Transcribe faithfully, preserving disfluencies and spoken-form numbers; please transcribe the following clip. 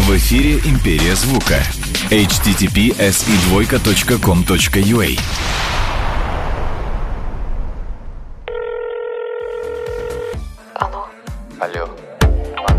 В эфире «Империя звука». эйч ти ти пи эс и двойка точка ком точка ю а. Алло. Алло.